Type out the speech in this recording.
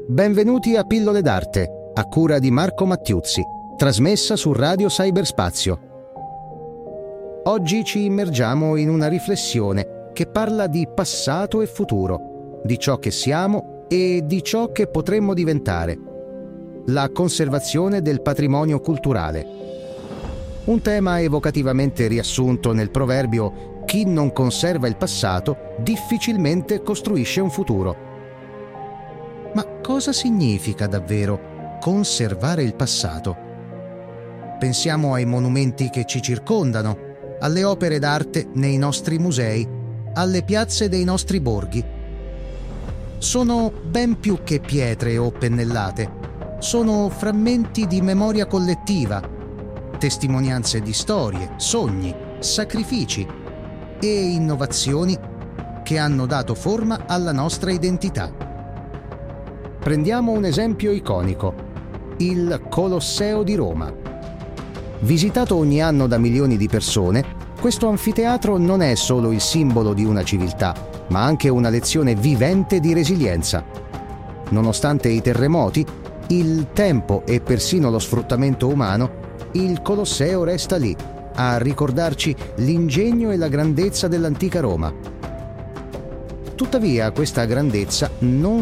Benvenuti a Pillole d'Arte, a cura di Marco Mattiuzzi, trasmessa su Radio Cyberspazio. Oggi ci immergiamo in una riflessione che parla di passato e futuro, di ciò che siamo e di ciò che potremmo diventare. La conservazione del patrimonio culturale. Un tema evocativamente riassunto nel proverbio «Chi non conserva il passato difficilmente costruisce un futuro». Ma cosa significa davvero conservare il passato? Pensiamo ai monumenti che ci circondano, alle opere d'arte nei nostri musei, alle piazze dei nostri borghi. Sono ben più che pietre o pennellate, sono frammenti di memoria collettiva, testimonianze di storie, sogni, sacrifici e innovazioni che hanno dato forma alla nostra identità. Prendiamo un esempio iconico, il Colosseo di Roma. Visitato ogni anno da milioni di persone, questo anfiteatro non è solo il simbolo di una civiltà, ma anche una lezione vivente di resilienza. Nonostante i terremoti, il tempo e persino lo sfruttamento umano, il Colosseo resta lì, a ricordarci l'ingegno e la grandezza dell'antica Roma. Tuttavia, questa grandezza non